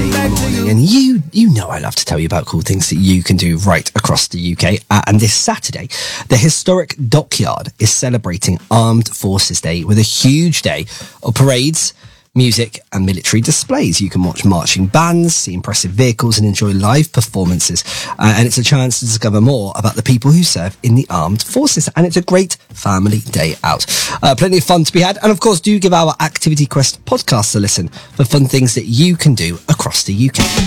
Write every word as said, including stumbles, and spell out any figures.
morning, and you you know I love to tell you about cool things that you can do right across the U K. Uh, and this Saturday, the historic Dockyard is celebrating Armed Forces Day with a huge day of parades, music and military displays. You can watch marching bands, see impressive vehicles and enjoy live performances. Uh, and it's a chance to discover more about the people who serve in the armed forces. And it's a great family day out. Uh, plenty of fun to be had. And of course, do give our Activity Quest podcast a listen for fun things that you can do across the U K.